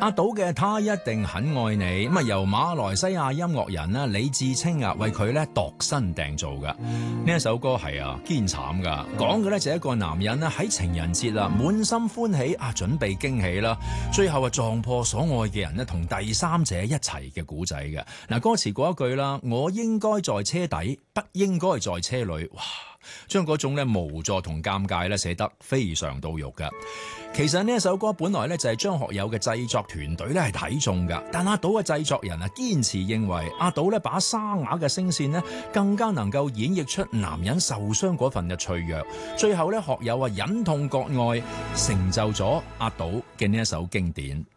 阿島嘅他一定很愛你，咁啊由馬來西亞音樂人啦李志清啊為佢咧度身訂造噶。呢一首歌係啊堅慘噶，講嘅咧就係一個男人咧喺情人節啦，滿心歡喜啊準備驚喜啦，最後啊撞破所愛嘅人咧同第三者一齊嘅古仔嘅。嗱，歌詞嗰一句啦，我應該在車底，不應該在車裏，哇！將嗰種咧無助同尷尬咧寫得非常到肉噶。其實呢一首歌本來咧就係張學友嘅製作團隊咧係睇中噶，但阿島嘅製作人啊堅持認為阿島咧把沙啞嘅聲線咧更加能夠演繹出男人受傷嗰份嘅脆弱。最後咧學友啊忍痛割愛，成就咗阿島嘅呢一首經典。